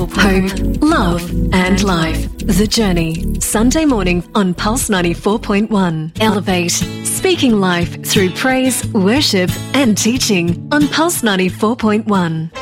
hope, love, and life. The Journey. Sunday morning on Pulse 94.1. Elevate. Speaking life through praise, worship, and teaching on Pulse 94.1.